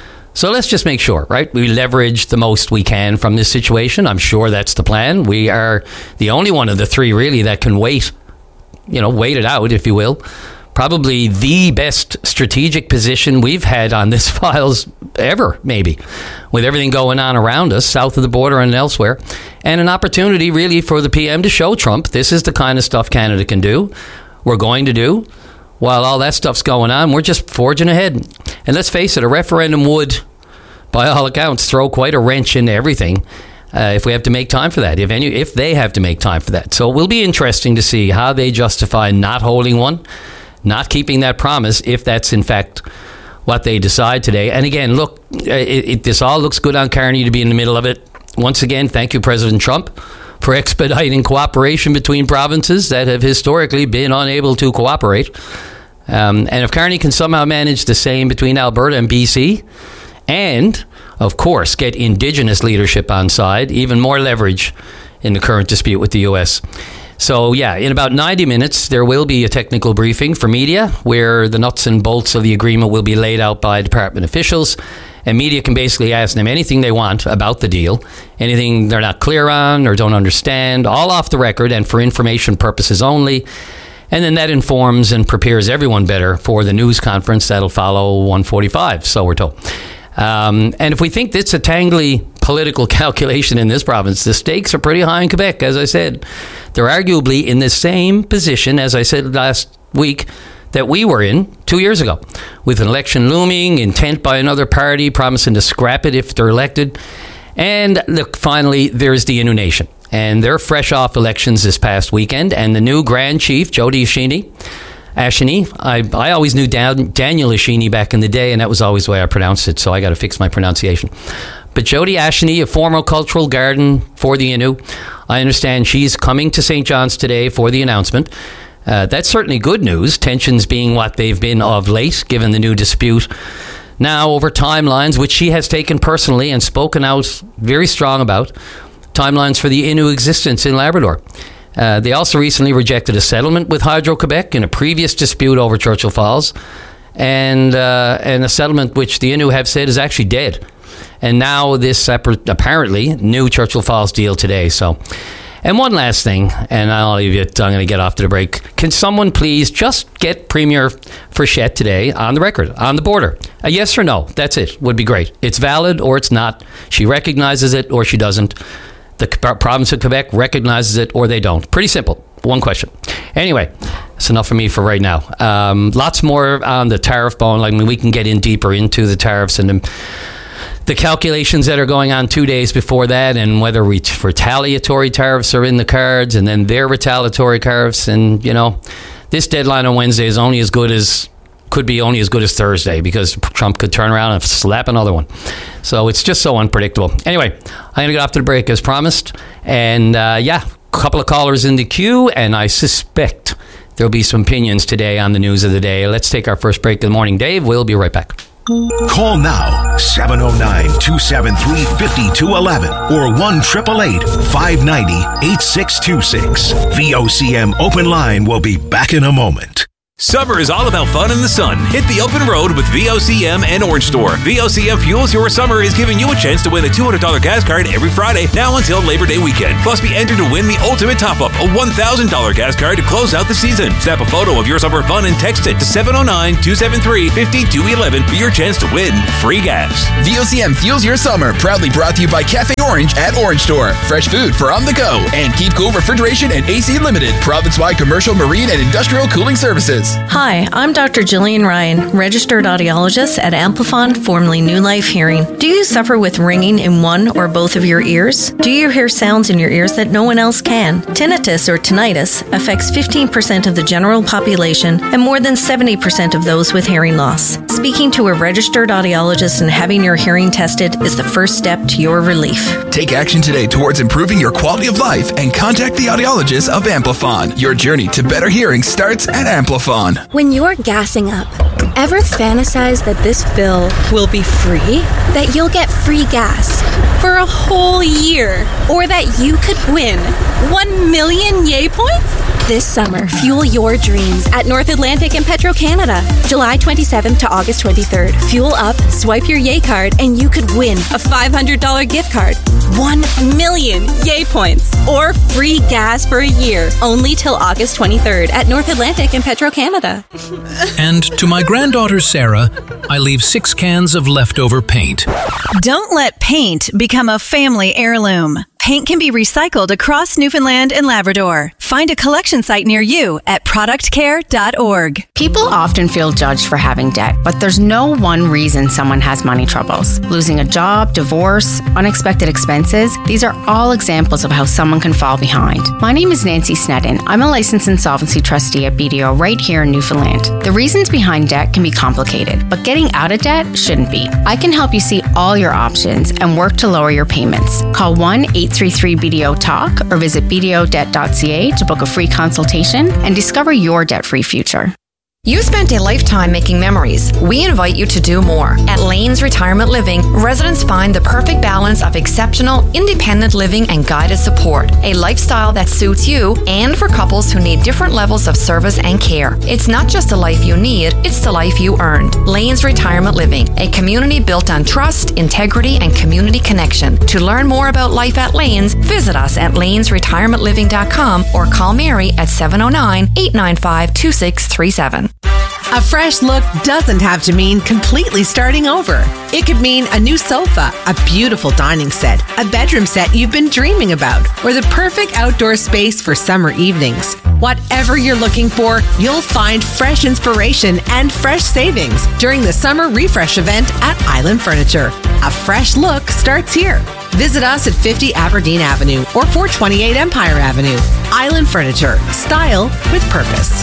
So let's just make sure, right? We leverage the most we can from this situation. I'm sure that's the plan. We are the only one of the three, really, that can wait, you know, wait it out, if you will. Probably the best strategic position we've had on this files ever, maybe, with everything going on around us, south of the border and elsewhere, and an opportunity really for the P M to show Trump this is the kind of stuff Canada can do, we're going to do. While all that stuff's going on, we're just forging ahead. And let's face it, a referendum would, by all accounts, throw quite a wrench into everything uh, if we have to make time for that, if any, if they have to make time for that. So it will be interesting to see how they justify not holding one, not keeping that promise, if that's in fact what they decide today. And again, look, it, it, this all looks good on Carney to be in the middle of it. Once again, thank you, President Trump, for expediting cooperation between provinces that have historically been unable to cooperate. Um, and if Carney can somehow manage the same between Alberta and B C, and, of course, get Indigenous leadership on side, even more leverage in the current dispute with the U S. So, yeah, in about ninety minutes, there will be a technical briefing for media where the nuts and bolts of the agreement will be laid out by department officials. And media can basically ask them anything they want about the deal, anything they're not clear on or don't understand, all off the record and for information purposes only. And then that informs and prepares everyone better for the news conference that'll follow one forty-five, so we're told. Um, and if we think that's a tangly political calculation in this province, the stakes are pretty high in Quebec, as I said. They're arguably in the same position, as I said last week, that we were in two years ago, with an election looming, intent by another party promising to scrap it if they're elected. And look, finally, there's the Innu Nation. And they're fresh off elections this past weekend, and the new Grand Chief, Jody Ashini, Ashini, I, I always knew Dan, Daniel Ashini back in the day, and that was always the way I pronounced it, so I got to fix my pronunciation. But Jody Ashini, a former cultural garden for the Innu, I understand she's coming to Saint John's today for the announcement. Uh, that's certainly good news, tensions being what they've been of late, given the new dispute now over timelines, which she has taken personally and spoken out very strong about, timelines for the Innu existence in Labrador. Uh, they also recently rejected a settlement with Hydro-Quebec in a previous dispute over Churchill Falls, and uh, and a settlement which the Innu have said is actually dead. And now this separate, apparently, new Churchill Falls deal today. So, and one last thing, and I'll leave it, I'm going to get off to the break. Can someone please just get Premier Frechette today on the record, on the border? A yes or no, that's it, would be great. It's valid or it's not. She recognizes it or she doesn't. The province of Quebec recognizes it or they don't. Pretty simple. One question. Anyway, that's enough for me for right now. Um, lots more on the tariff bone. Like, I mean, we can get in deeper into the tariffs and the, the calculations that are going on two days before that, and whether we, retaliatory tariffs are in the cards, and then their retaliatory tariffs. And, you know, this deadline on Wednesday is only as good as could be only as good as Thursday because Trump could turn around and slap another one. So it's just so unpredictable. Anyway, I'm going to get off to the break as promised. And uh, yeah, a couple of callers in the queue, and I suspect there'll be some opinions today on the news of the day. Let's take our first break of the morning. Dave, we'll be right back. Call now, seven oh nine, two seven three, five two one one or one eight eight eight, five nine zero, eight six two six. V O C M Open Line will be back in a moment. Summer is all about fun in the sun. Hit the open road with V O C M and Orange Store. V O C M Fuels Your Summer is giving you a chance to win a two hundred dollars gas card every Friday, now until Labor Day weekend. Plus, be entered to win the ultimate top-up, a one thousand dollars gas card to close out the season. Snap a photo of your summer fun and text it to seven oh nine, two seven three, five two one one for your chance to win free gas. V O C M Fuels Your Summer, proudly brought to you by Cafe Orange at Orange Store. Fresh food for on the go. And Keep Cool Refrigeration and A C Limited, province-wide commercial, marine, and industrial cooling services. Hi, I'm Doctor Jillian Ryan, registered audiologist at Amplifon, formerly New Life Hearing. Do you suffer with ringing in one or both of your ears? Do you hear sounds in your ears that no one else can? Tinnitus or tinnitus affects fifteen percent of the general population and more than seventy percent of those with hearing loss. Speaking to a registered audiologist and having your hearing tested is the first step to your relief. Take action today towards improving your quality of life and contact the audiologist of Amplifon. Your journey to better hearing starts at Amplifon. When you're gassing up, ever fantasize that this fill will be free? That you'll get free gas for a whole year? Or that you could win one million yay points? This summer, fuel your dreams at North Atlantic and Petro-Canada. July twenty-seventh to August twenty-third. Fuel up, swipe your yay card, and you could win a five hundred dollars gift card, one million yay points, or free gas for a year. Only till August twenty-third at North Atlantic and Petro-Canada. And to my granddaughter Sarah, I leave six cans of leftover paint. Don't let paint become a family heirloom. Paint can be recycled across Newfoundland and Labrador. Find a collection site near you at product care dot org. People often feel judged for having debt, but there's no one reason someone has money troubles. Losing a job, divorce, unexpected expenses, these are all examples of how someone can fall behind. My name is Nancy Sneddon. I'm a licensed insolvency trustee at B D O right here in Newfoundland. The reasons behind debt can be complicated, but getting out of debt shouldn't be. I can help you see all your options and work to lower your payments. Call one eight three three B D O talk or visit b d o debt dot c a to book a free consultation and discover your debt-free future. You spent a lifetime making memories. We invite you to do more. At Lanes Retirement Living, residents find the perfect balance of exceptional, independent living and guided support. A lifestyle that suits you and for couples who need different levels of service and care. It's not just the life you need, it's the life you earned. Lanes Retirement Living, a community built on trust, integrity, and community connection. To learn more about life at Lanes, visit us at lanes retirement living dot com or call Mary at seven oh nine, eight nine five, two six three seven. A fresh look doesn't have to mean completely starting over. It could mean a new sofa, a beautiful dining set, a bedroom set you've been dreaming about, or the perfect outdoor space for summer evenings. Whatever you're looking for, you'll find fresh inspiration and fresh savings during the summer refresh event at Island Furniture. A fresh look starts here. Visit us at fifty Aberdeen Avenue or four twenty-eight Empire Avenue. Island Furniture, style with purpose.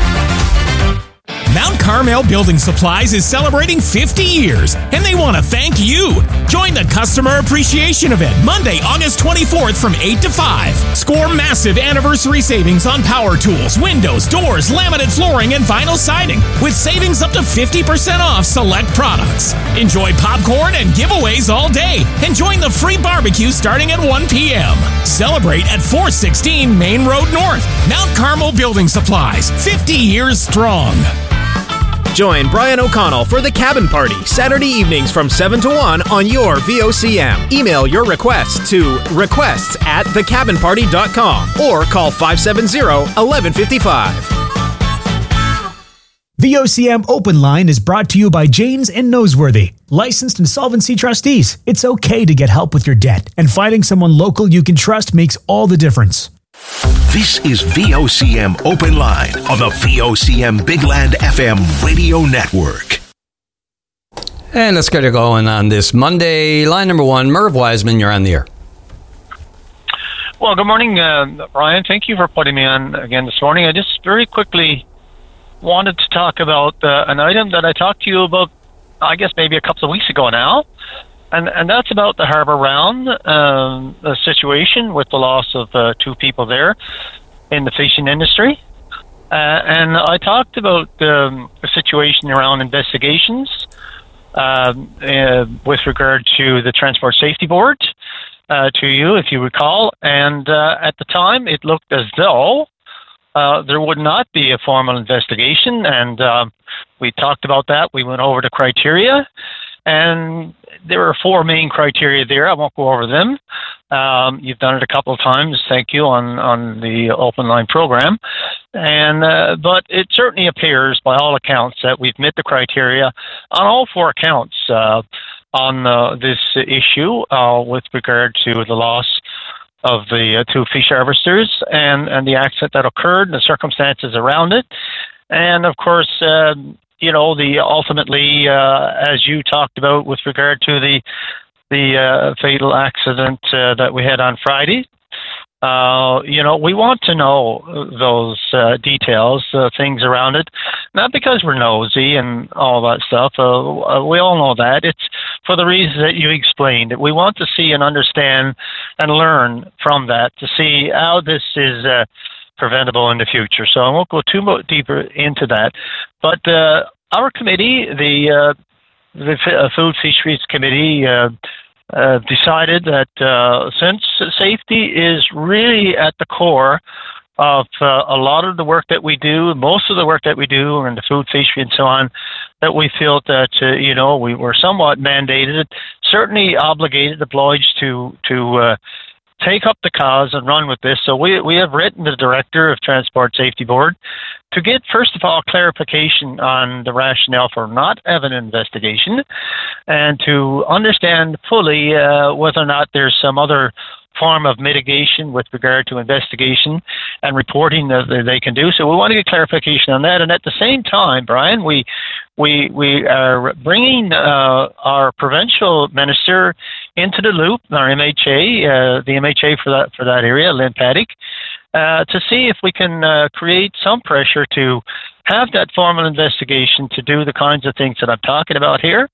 Mount Carmel Building Supplies is celebrating fifty years, and they want to thank you. Join the Customer Appreciation Event Monday, August twenty-fourth from eight to five. Score massive anniversary savings on power tools, windows, doors, laminate flooring, and vinyl siding, with savings up to fifty percent off select products. Enjoy popcorn and giveaways all day, and join the free barbecue starting at one p.m. Celebrate at four sixteen Main Road North. Mount Carmel Building Supplies, fifty years strong. Join Brian O'Connell for the Cabin Party, Saturday evenings from seven to one on your V O C M. Email your requests to requests at the cabin party dot com or call five seven zero, one one five five. V O C M Open Line is brought to you by Janes and Noseworthy, licensed insolvency trustees. It's okay to get help with your debt, and finding someone local you can trust makes all the difference. This is V O C M Open Line on the V O C M Big Land F M radio network. And let's get it going on this Monday. Line number one, Merv Wiseman, you're on the air. Well, good morning, uh, Brian. Thank you for putting me on again this morning. I just very quickly wanted to talk about uh, an item that I talked to you about, I guess maybe a couple of weeks ago now, and and that's about the Harbour Round um, the situation with the loss of uh, two people there in the fishing industry. Uh, and I talked about um, the situation around investigations um, uh, with regard to the Transport Safety Board uh, to you, if you recall. And uh, at the time, it looked as though uh, there would not be a formal investigation. And um, we talked about that. We went over the criteria. And there are four main criteria there. I won't go over them. Um, you've done it a couple of times, thank you, on, on the Open Line program. And uh, but it certainly appears, by all accounts, that we've met the criteria on all four accounts uh, on uh, this issue uh, with regard to the loss of the uh, two fish harvesters and, and the accident that occurred, the circumstances around it. And, of course, uh, you know, the ultimately, uh, as you talked about with regard to the the uh, fatal accident uh, that we had on Friday, uh, you know, we want to know those uh, details, uh, things around it, not because we're nosy and all that stuff. Uh, we all know that. It's for the reasons that you explained. We want to see and understand and learn from that to see how this is uh, preventable in the future. So I won't go too much deeper into that. But uh, our committee, the uh, the F- Food Fisheries Committee, uh, uh, decided that uh, since safety is really at the core of uh, a lot of the work that we do, most of the work that we do in the food, fishery, and so on, that we felt that uh, you know we were somewhat mandated, certainly obligated, obliged to to. Uh, take up the cause and run with this. So we we have written the Director of Transport Safety Board to get, first of all, clarification on the rationale for not having an investigation and to understand fully uh, whether or not there's some other form of mitigation with regard to investigation and reporting that they can do. So we want to get clarification on that. And at the same time, Brian, we we we are bringing uh, our provincial minister into the loop, our M H A, uh, the M H A for that for that area, Lynn Paddock, uh, to see if we can uh, create some pressure to have that formal investigation to do the kinds of things that I'm talking about here,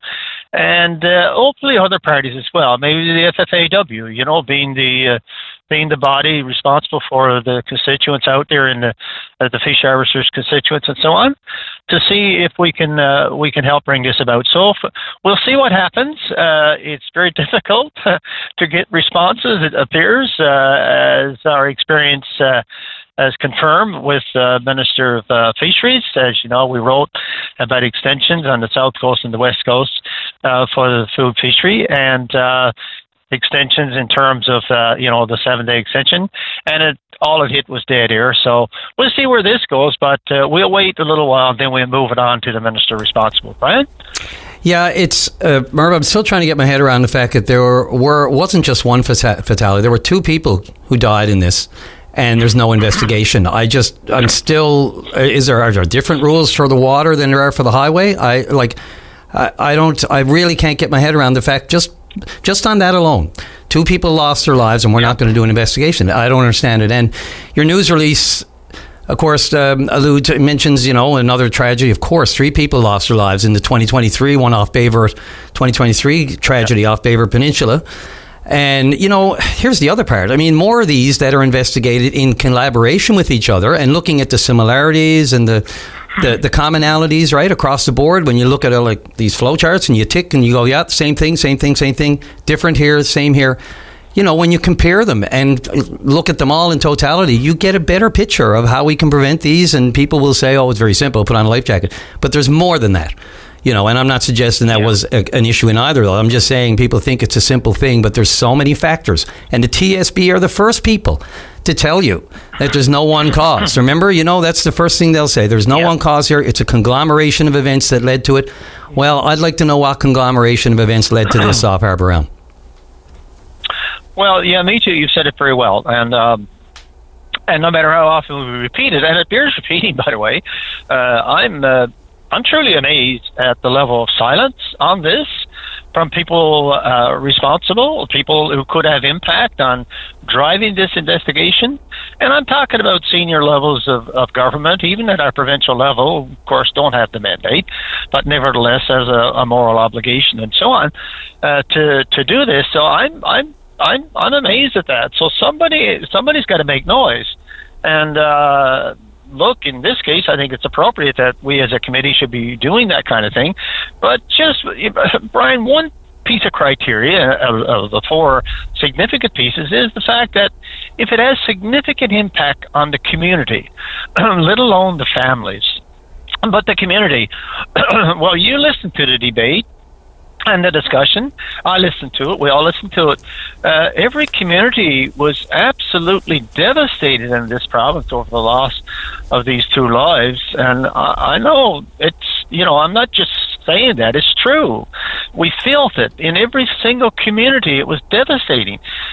and uh, hopefully other parties as well. Maybe the F F A W, you know, being the uh, being the body responsible for the constituents out there in the uh, the fish harvesters constituents and so on, to see if we can uh, we can help bring this about. So if, we'll see what happens. Uh, it's very difficult uh, to get responses, it appears, uh, as our experience Uh, as confirmed with uh, Minister of uh, Fisheries. As you know, we wrote about extensions on the South Coast and the West Coast uh, for the food fishery, and uh, extensions in terms of, uh, you know, the seven-day extension, and it, all it hit was dead air. So we'll see where this goes, but uh, we'll wait a little while, then we'll move it on to the minister responsible. Brian? Yeah, it's, uh, Merv, I'm still trying to get my head around the fact that there were, were wasn't just one fata- fatality. There were two people who died in this, and there's no investigation. I just, I'm still, is there, are there different rules for the water than there are for the highway? I, like, I, I don't, I really can't get my head around the fact, just, just on that alone, two people lost their lives and we're not going to do an investigation. I don't understand it. And your news release, of course, um, alludes, mentions, you know, another tragedy. Of course, three people lost their lives in the twenty twenty-three, one off Baver, twenty twenty-three tragedy off Baver Peninsula. And, you know, here's the other part. I mean, more of these that are investigated in collaboration with each other and looking at the similarities and the the, the commonalities, right, across the board. When you look at uh, like these flowcharts and you tick and you go, yeah, same thing, same thing, same thing, different here, same here. You know, when you compare them and look at them all in totality, you get a better picture of how we can prevent these. And people will say, oh, it's very simple, put on a life jacket. But there's more than that. You know, and I'm not suggesting that yeah. was a, an issue in either, though. I'm just saying people think it's a simple thing, but there's so many factors. And the T S B are the first people to tell you that there's no one cause. Remember, you know, that's the first thing they'll say. There's no yeah. one cause here. It's a conglomeration of events that led to it. Well, I'd like to know what conglomeration of events led to this off Harbour Round. Well, yeah, me too. You've said it very well. And um, and no matter how often we repeat it, and it bears repeating, by the way, uh, I'm... Uh, I'm truly amazed at the level of silence on this from people uh, responsible, people who could have impact on driving this investigation. And I'm talking about senior levels of, of government, even at our provincial level, of course, don't have the mandate, but nevertheless has a, a moral obligation and so on uh, to to do this. So I'm I'm I'm I'm amazed at that. So somebody somebody's got to make noise. And uh, look, in this case, I think it's appropriate that we as a committee should be doing that kind of thing. But just, Brian, one piece of criteria of, of the four significant pieces is the fact that if it has significant impact on the community, let alone the families, but the community, well, you listen to the debate and the discussion. I listened to it. We all listened to it. Uh, every community was absolutely devastated in this province over the loss of these two lives. And I, I know it's, you know, I'm not just saying that. It's true. We felt it in every single community. It was devastating.